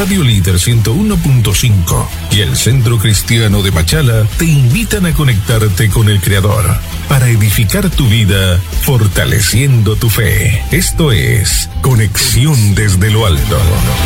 Radio Líder 101.5 y el Centro Cristiano de Machala te invitan a conectarte con el Creador para edificar tu vida fortaleciendo tu fe. Esto es Conexión desde lo Alto.